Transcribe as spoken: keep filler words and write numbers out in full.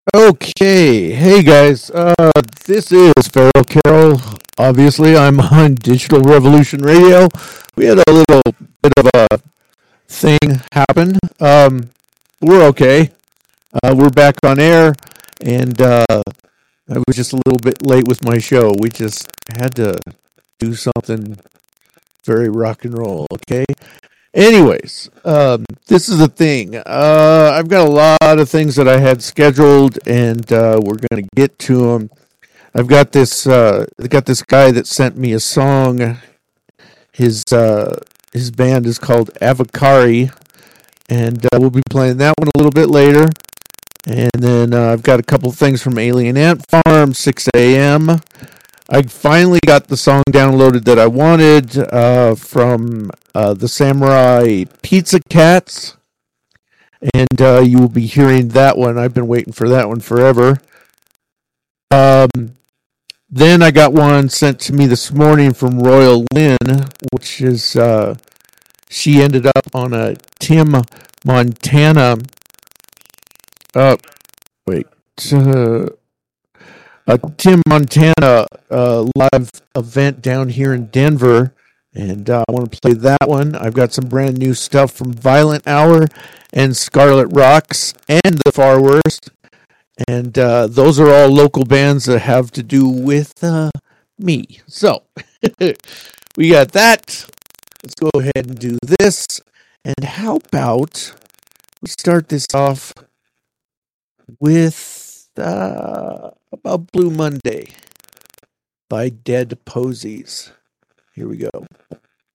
Okay, hey guys, uh, this is Feral Carol. Obviously, I'm on Digital Revolution Radio. We had a little bit of a thing happen. Um, we're okay. Uh, we're back on air, and uh, I was just a little bit late with my show. We just had to do something very rock and roll, okay? Anyways, um, this is the thing. Uh, I've got a lot of things that I had scheduled, and uh, we're going to get to them. I've got this. Uh, I got this guy that sent me a song. His uh, his band is called Avocari, and uh, we'll be playing that one a little bit later. And then uh, I've got a couple things from Alien Ant Farm, six a.m. I finally got the song downloaded that I wanted uh, from uh, the Samurai Pizza Cats, and uh, you will be hearing that one. I've been waiting for that one forever. Um, then I got one sent to me this morning from Royal Lynn, which is uh, she ended up on a Tim Montana. Uh, wait. Uh, a Tim Montana uh, live event down here in Denver, and uh, I want to play that one. I've got some brand new stuff from Violent Hour and Scarlet Rocks and The Far Worst, and uh, those are all local bands that have to do with uh, me. So, we got that. Let's go ahead and do this. And how about we start this off with uh, about Blue Monday by Dead Posies. Here we go.